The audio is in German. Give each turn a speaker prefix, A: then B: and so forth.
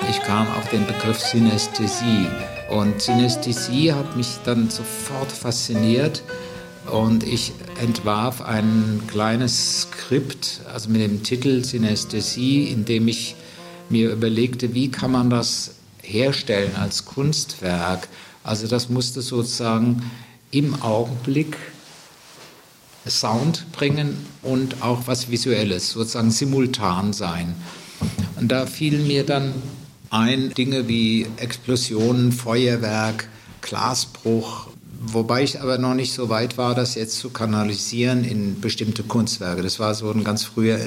A: Ich kam auf den Begriff Synästhesie. Und Synästhesie hat mich dann sofort fasziniert. Und ich entwarf ein kleines Skript, also mit dem Titel Synästhesie, in dem ich mir überlegte, wie kann man das herstellen als Kunstwerk. Also das musste sozusagen im Augenblick Sound bringen und auch was Visuelles, sozusagen simultan sein. Und da fielen mir dann ein Dinge wie Explosionen, Feuerwerk, Glasbruch, wobei ich aber noch nicht so weit war, das jetzt zu kanalisieren in bestimmte Kunstwerke. Das war so ein ganz früher